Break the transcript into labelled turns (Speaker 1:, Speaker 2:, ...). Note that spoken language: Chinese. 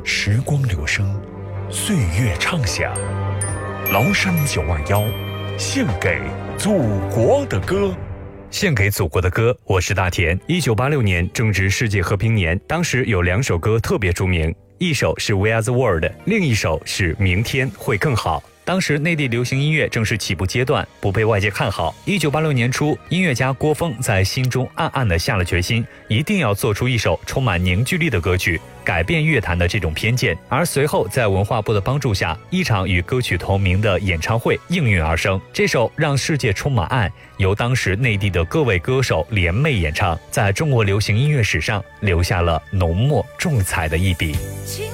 Speaker 1: 时光流声，岁月唱响。崂山921，献给祖国的歌。
Speaker 2: 献给祖国的歌，我是大田。1986年正值世界和平年，当时有2首歌特别著名，一首是 We Are the World， 另一首是明天会更好。当时内地流行音乐正是起步阶段，不被外界看好。1986年初，音乐家郭峰在心中暗暗地下了决心，一定要做出一首充满凝聚力的歌曲，改变乐坛的这种偏见。而随后在文化部的帮助下，一场与歌曲同名的演唱会应运而生。这首《让世界充满爱》由当时内地的各位歌手联袂演唱，在中国流行音乐史上留下了浓墨重彩的一笔。